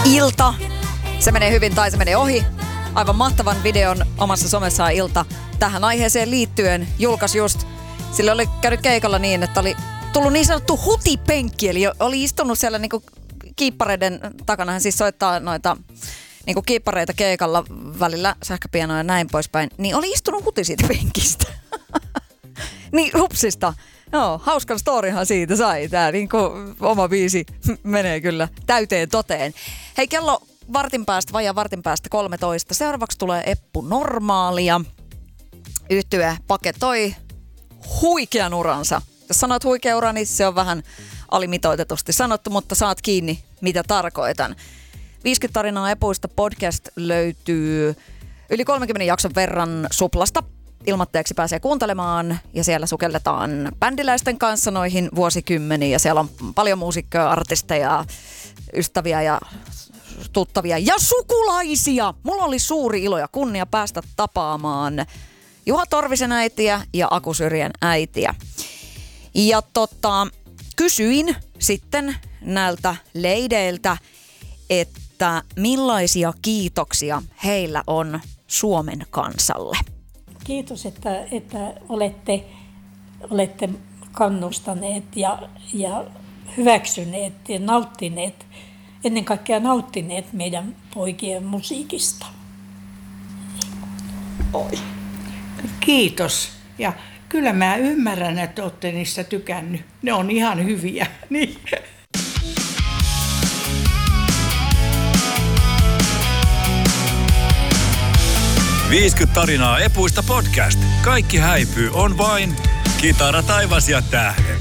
Ilta. Se menee hyvin tai se menee ohi. Aivan mahtavan videon omassa somessaan Ilta tähän aiheeseen liittyen julkaisi just. Sillä oli käynyt keikalla niin, että oli tullut niin sanottu hutipenkki, eli oli istunut siellä niinku kiippareiden takana. Hän siis soittaa noita niinku kiippareita keikalla välillä, sähköpianoja ja näin poispäin. Niin oli istunut huti siitä penkistä. Niin hupsista. Joo, hauskan storyhan siitä sai. Tää niinku oma biisi menee kyllä täyteen toteen. Hei, kello vajaan vartin päästä 13. Seuraavaksi tulee Eppu Normaalia. Yhtye paketoi huikean uransa. Jos sanot huikea ura, niin se on vähän alimitoitetusti sanottu, mutta saat kiinni, mitä tarkoitan. 50 tarinaa Epuista podcast löytyy yli 30 jakson verran Suplasta. Ilmatteeksi pääsee kuuntelemaan ja siellä sukelletaan bändiläisten kanssa noihin vuosikymmeniin. Ja siellä on paljon muusikkoja, artisteja, ystäviä ja tuttavia ja sukulaisia. Mulla oli suuri ilo ja kunnia päästä tapaamaan Juha Torvisen äitiä ja Aku Syrjän äitiä. Ja kysyin sitten näiltä leideiltä, että millaisia kiitoksia heillä on Suomen kansalle. Kiitos, että olette kannustaneet ja hyväksyneet ja nauttineet, ennen kaikkea nauttineet meidän poikien musiikista. Oi. Kiitos. Ja kyllä mä ymmärrän, että olette niistä tykännyt. Ne on ihan hyviä. Niin. "50 tarinaa Epuista podcast. Kaikki häipyy, on vain kitara, taivas ja tähdet.